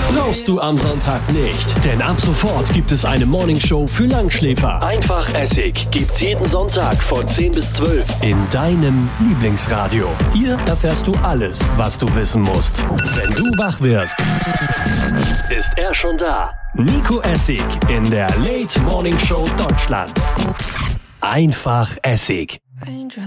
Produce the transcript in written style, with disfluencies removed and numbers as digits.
brauchst du am Sonntag nicht. Denn ab sofort gibt es eine Morningshow für Langschläfer. Einfach Essig gibt's jeden Sonntag von 10 bis 12 in deinem Lieblingsradio. Hier erfährst du alles, was du wissen musst. Wenn du wach wirst, ist er schon da. Nico Essig in der Late Morning Show Deutschlands. Einfach Essig. Raindrops